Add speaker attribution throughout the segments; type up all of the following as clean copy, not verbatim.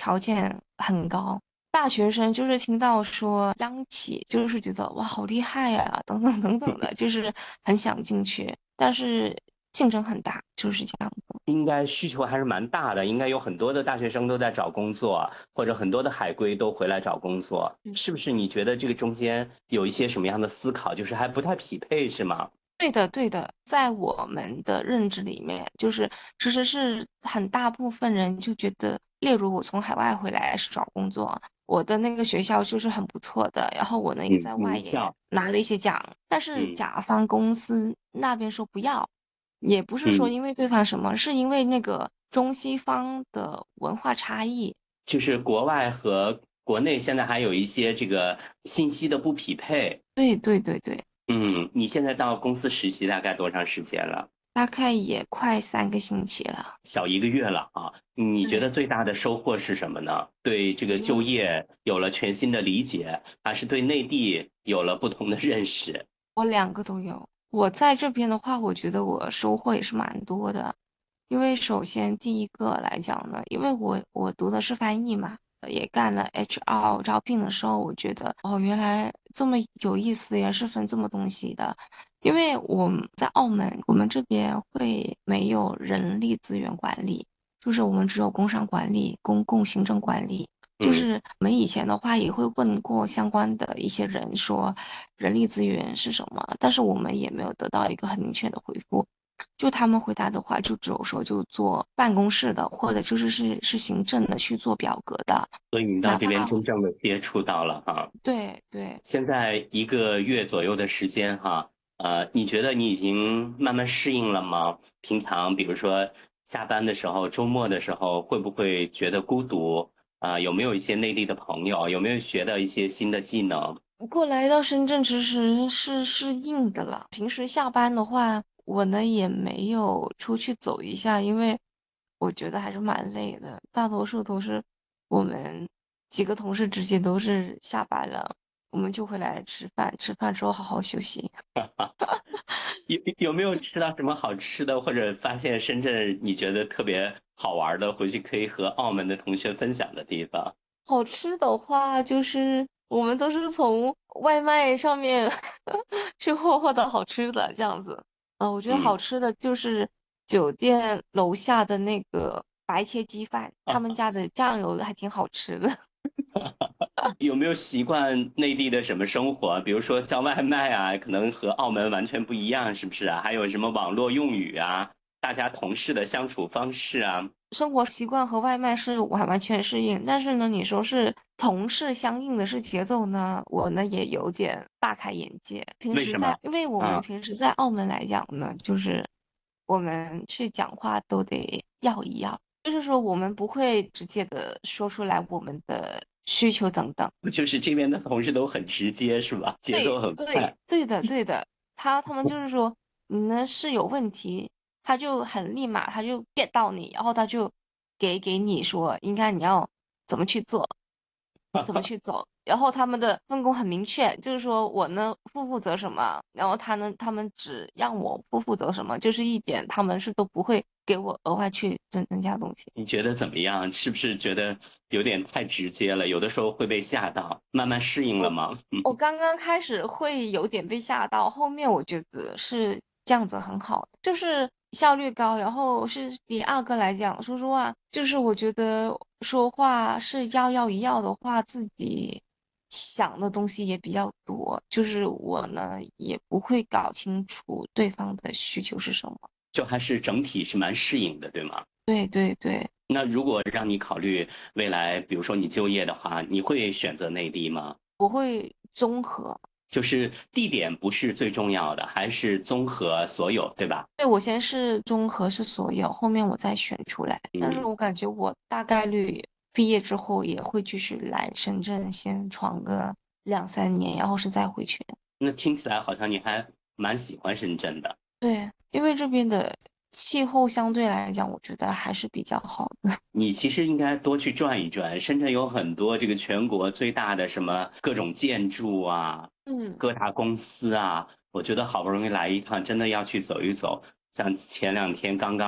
Speaker 1: 条件很高。大学生就是听到说央企，就是觉得哇好厉害呀，等等等等的，就是很想进去，但是竞争很大，就是这样子。
Speaker 2: 应该需求还是蛮大的，应该有很多的大学生都在找工作，或者很多的海归都回来找工作，是不是？你觉得这个中间有一些什么样的思考，就是还不太匹配，是吗？
Speaker 1: 对的，对的，在我们的认知里面，就是其实是很大部分人就觉得，例如我从海外回来是找工作，我的那个学校就是很不错的，然后我呢也
Speaker 2: 嗯，
Speaker 1: 在外也
Speaker 2: 名校，
Speaker 1: 拿了一些奖，但是
Speaker 2: 嗯
Speaker 1: 甲方公司那边说不要，也不是说
Speaker 2: 嗯，
Speaker 1: 因为对方什么，是因为那个中西方的文化差异。
Speaker 2: 就是国外和国内现在还有一些这个信息的不匹配。
Speaker 1: 对对对对，
Speaker 2: 嗯，你现在到公司实习大概多长时间了？
Speaker 1: 大概也快3个星期了。
Speaker 2: 小1个月了啊。你觉得
Speaker 1: 对，
Speaker 2: 最大的收获是什么呢？对这个就业有了全新的理解，还是对内地有了不同的认识？
Speaker 1: 我两个都有。我在这边的话，我觉得我收获也是蛮多的。因为首先第一个来讲呢，因为我读的是翻译嘛，也干了 HR 招聘的时候，我觉得哦，原来这么有意思，也是分这么东西的。因为我们在澳门，我们这边会没有人力资源管理，就是我们只有工商管理、公共行政管理。就
Speaker 2: 嗯。
Speaker 1: 是我们以前的话也会问过相关的一些人说人力资源是什么，但是我们也没有得到一个很明确的回复。就他们回答的话，就只有说就做办公室的，或者就是行政的去做表格的，
Speaker 2: 所以你到
Speaker 1: 哪怕
Speaker 2: 这边真正的接触到了哈。
Speaker 1: 对对。
Speaker 2: 现在1个月左右的时间哈，你觉得你已经慢慢适应了吗？平常比如说下班的时候、周末的时候，会不会觉得孤独？有没有一些内地的朋友？有没有学到一些新的技能？
Speaker 1: 过来到深圳其实是适应的了。平时下班的话，我呢也没有出去走一下，因为我觉得还是蛮累的。大多数都是我们几个同事之间都是下班了，我们就回来吃饭，吃饭之后好好休息。
Speaker 2: 有没有吃到什么好吃的，或者发现深圳你觉得特别好玩的，回去可以和澳门的同学分享的地方？
Speaker 1: 好吃的话，就是我们都是从外卖上面去获得好吃的这样子。我觉得好
Speaker 2: 嗯。
Speaker 1: 吃的就是酒店楼下的那个白切鸡饭，他们家的酱油还挺好吃的。
Speaker 2: 有没有习惯内地的什么生活？比如说叫外卖啊，可能和澳门完全不一样，是不是啊？还有什么网络用语啊，大家同事的相处方式啊？
Speaker 1: 生活习惯和外卖是完全适应，但是呢，你说是同事相应的是节奏呢，我呢也有点大开眼界。平时在，
Speaker 2: 为什么？
Speaker 1: 因为我们
Speaker 2: 啊，
Speaker 1: 平时在澳门来讲呢，就是我们去讲话都得要一要，就是说我们不会直接的说出来我们的需求等等。
Speaker 2: 就是这边的同事都很直接，是吧？节奏
Speaker 1: 对
Speaker 2: 很快。
Speaker 1: 对对的对的，他们就是说你呢是有问题，他就很立马他就 get 到你，然后他就给你说应该你要怎么去做，怎么去走，然后他们的分工很明确，就是说我呢负责什么，然后他们只让我不负责什么，就是一点他们是都不会给我额外去增加东西。
Speaker 2: 你觉得怎么样？是不是觉得有点太直接了？有的时候会被吓到，慢慢适应了
Speaker 1: 我
Speaker 2: 吗？
Speaker 1: 我刚刚开始会有点被吓到，后面我觉得是这样子很好，就是效率高。然后是第二个来讲，说实话，就是我觉得说话是要一要的话，自己想的东西也比较多，就是我呢也不会搞清楚对方的需求是什么。
Speaker 2: 就还是整体是蛮适应的，对吗？
Speaker 1: 对对对，
Speaker 2: 那如果让你考虑未来，比如说你就业的话，你会选择内地吗？
Speaker 1: 我会综合。
Speaker 2: 就是地点不是最重要的，还是综合所有，对吧？
Speaker 1: 对，我先是综合是所有，后面我再选出来。但是
Speaker 2: 嗯，
Speaker 1: 我感觉我大概率毕业之后也会继续来深圳，先闯个2、3年，然后是再回去。
Speaker 2: 那听起来好像你还蛮喜欢深圳的。
Speaker 1: 对，因为这边的气候相对来讲，我觉得还是比较好的。
Speaker 2: 你其实应该多去转一转，深圳有很多这个全国最大的什么各种建筑啊，
Speaker 1: 嗯，
Speaker 2: 各大公司啊，我觉得好不容易来一趟，真的要去走一走。像前2天刚刚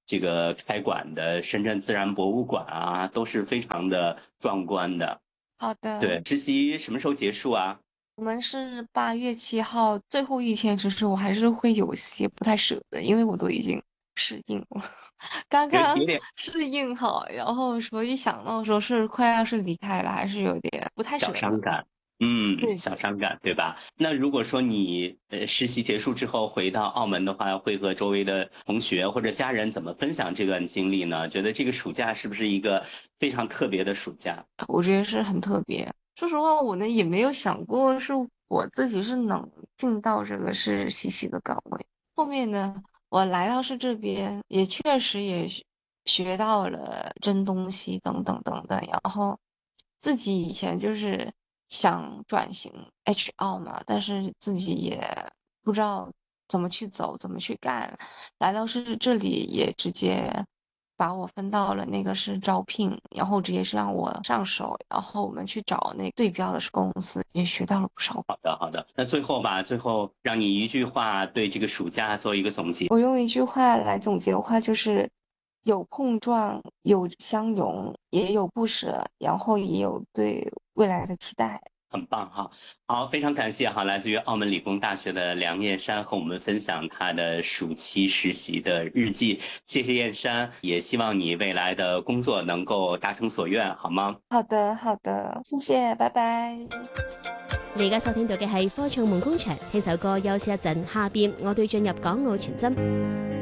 Speaker 2: 这个开馆的深圳自然博物馆啊，都是非常的壮观的。
Speaker 1: 好的。
Speaker 2: 对，实习什么时候结束啊？
Speaker 1: 我们是8月7号最后一天，其实我还是会有些不太舍得，因为我都已经适应了，刚刚
Speaker 2: 有点
Speaker 1: 适应好，然后所以想到说是快要是离开了，还是有点不太
Speaker 2: 小
Speaker 1: 舍得。
Speaker 2: 伤感，小
Speaker 1: 对对。
Speaker 2: 伤感，对吧？那如果说你实习结束之后回到澳门的话，会和周围的同学或者家人怎么分享这段经历呢？觉得这个暑假是不是一个非常特别的暑假？
Speaker 1: 我觉得是很特别。说实话，我呢也没有想过是我自己是能进到这个是实习的岗位。后面呢，我来到是这边，也确实也学到了真东西等等等等。然后自己以前就是想转型 HR 嘛，但是自己也不知道怎么去走，怎么去干。来到是这里也直接把我分到了那个是招聘，然后直接是让我上手，然后我们去找那对标的是公司，也学到了不少。
Speaker 2: 好的，好的。那最后吧，最后让你一句话对这个暑假做一个总结。
Speaker 1: 我用一句话来总结的话，就是有碰撞，有相拥，也有不舍，然后也有对未来的期待。
Speaker 2: 很棒哈，好，非常感谢哈，来自于澳门理工大学的梁燕山和我们分享他的暑期實習的日記，謝謝燕山，也希望你未來的工作能夠達成所願，好嗎？
Speaker 1: 好的，好的，謝謝，拜拜。
Speaker 3: 你而家收聽到嘅係科創夢工場，聽首歌休息一陣，下邊我哋進入港澳傳真。